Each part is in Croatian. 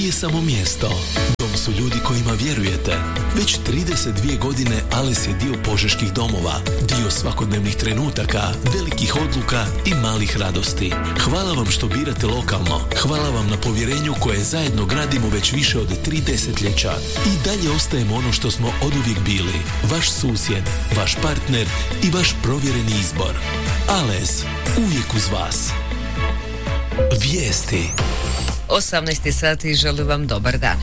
nije samo mjesto. Dom su ljudi kojima vjerujete. Već 32 godine Ales je dio požeških domova, dio svakodnevnih trenutaka, velikih odluka i malih radosti. Hvala vam što birate lokalno. Hvala vam na povjerenju koje zajedno gradimo već više od 3 desetljeća. I dalje ostajemo ono što smo oduvijek bili. Vaš susjed, vaš partner i vaš provjereni izbor. Ales, uvijek uz vas. Vijesti. 18 sati, želim vam dobar dan.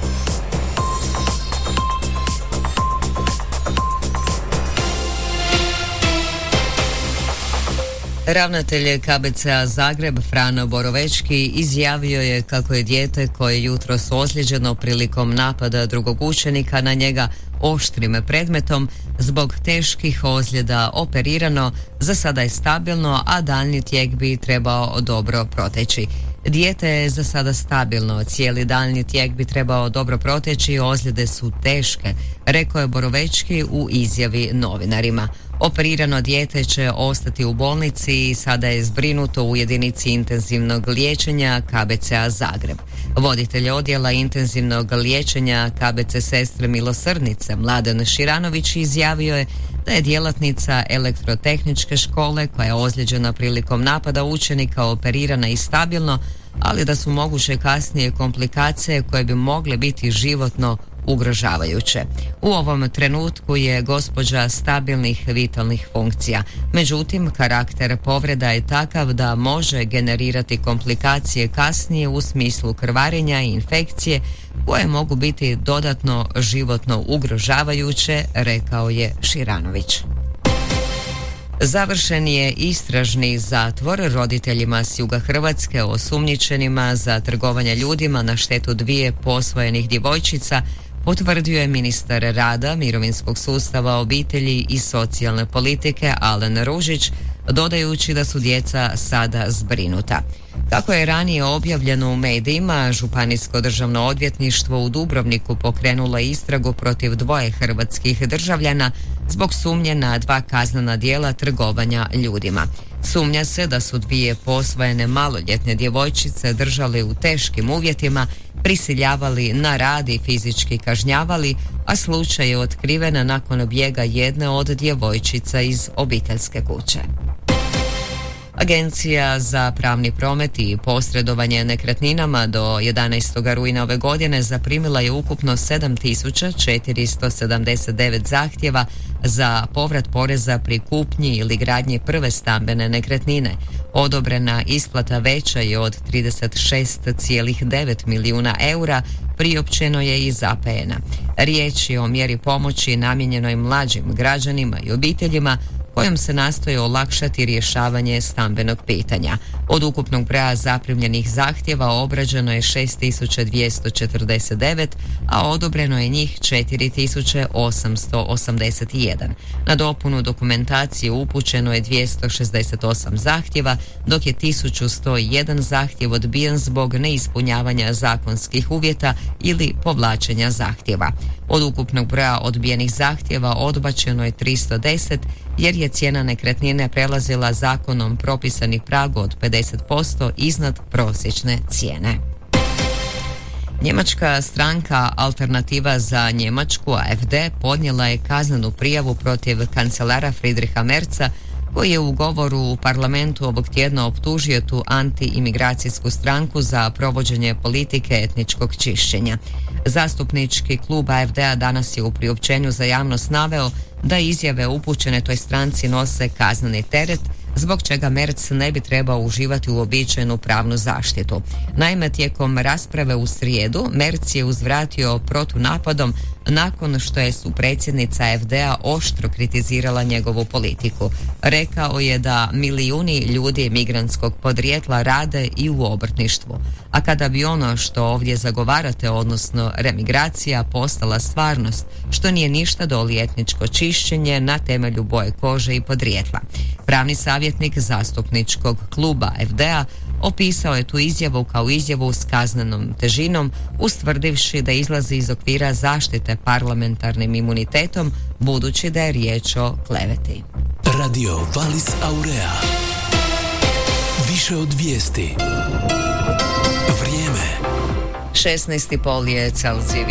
Ravnatelj KBC-a Zagreb Frano Borovečki izjavio je kako je dijete koje je jutros ozlijeđeno prilikom napada drugog učenika na njega oštrim predmetom zbog teških ozljeda operirano, za sada je stabilno, a daljnji tijek bi trebao dobro proteći. Dijete je za sada stabilno, cijeli daljnji tijek bi trebao dobro proteći, ozljede su teške, rekao je Borovečki u izjavi novinarima. Operirano dijete će ostati u bolnici i sada je zbrinuto u jedinici intenzivnog liječenja KBC-a Zagreb. Voditelj odjela intenzivnog liječenja KBC Sestre Milosrdnice Mladen Širanović izjavio je da je djelatnica elektrotehničke škole koja je ozlijeđena prilikom napada učenika operirana i stabilno, ali da su moguće kasnije komplikacije koje bi mogle biti životno ugrožavajuće. U ovom trenutku je gospođa stabilnih vitalnih funkcija. Međutim, karakter povreda je takav da može generirati komplikacije kasnije u smislu krvarenja i infekcije koje mogu biti dodatno životno ugrožavajuće, rekao je Širanović. Završen je istražni zatvor roditeljima s juga Hrvatske osumnjičenima za trgovanje ljudima na štetu 2 posvojenih djevojčica, potvrdio je ministar rada, mirovinskog sustava, obitelji i socijalne politike Alen Ružić, dodajući da su djeca sada zbrinuta. Kako je ranije objavljeno u medijima, Županijsko državno odvjetništvo u Dubrovniku pokrenulo istragu protiv 2 hrvatskih državljana zbog sumnje na 2 kaznena djela trgovanja ljudima. Sumnja se da su 2 posvojene maloljetne djevojčice držali u teškim uvjetima, prisiljavali na rad i fizički kažnjavali, a slučaj je otkriven nakon bijega jedne od djevojčica iz obiteljske kuće. Agencija za pravni promet i posredovanje nekretninama do 11. rujna ove godine zaprimila je ukupno 7.479 zahtjeva za povrat poreza pri kupnji ili gradnji prve stambene nekretnine. Odobrena isplata veća je od 36,9 milijuna eura, priopćeno je iz APN-a. Riječ je o mjeri pomoći namijenjenoj mlađim građanima i obiteljima kojom se nastoji olakšati rješavanje stambenog pitanja. Od ukupnog broja zaprimljenih zahtjeva obrađeno je 6.249, a odobreno je njih 4.881. Na dopunu dokumentacije upućeno je 268 zahtjeva, dok je 1.101 zahtjev odbijen zbog neispunjavanja zakonskih uvjeta ili povlačenja zahtjeva. Od ukupnog broja odbijenih zahtjeva odbačeno je 310, jer je cijena nekretnine prelazila zakonom propisani prag od 50% iznad prosječne cijene. Njemačka stranka Alternativa za Njemačku, AfD, podnijela je kaznenu prijavu protiv kancelara Friedricha Merza, koji je u govoru u parlamentu ovog tjedna optužio tu anti-imigracijsku stranku za provođenje politike etničkog čišćenja. Zastupnički klub AfD-a danas je u priopćenju za javnost naveo da izjave upućene toj stranci nose kazneni teret, zbog čega Merz ne bi trebao uživati uobičajenu pravnu zaštitu. Naime, tijekom rasprave u srijedu, Merz je uzvratio protunapadom nakon što je supredsjednica AfD-a oštro kritizirala njegovu politiku. Rekao je da milijuni ljudi migrantskog podrijetla rade i u obrtništvu. A kada bi ono što ovdje zagovarate, odnosno remigracija, postala stvarnost, što nije ništa doli etničko čišćenje na temelju boje kože i podrijetla. Pravni savjetnik zastupničkog kluba AfD-a opisao je tu izjavu kao izjavu s kaznenom težinom, ustvrdivši da izlazi iz okvira zaštite parlamentarnim imunitetom, budući da je riječ o kleveti. Radio Valis Aurea. Više od vijesti. Vrijeme. 16,5 je Celzijevi.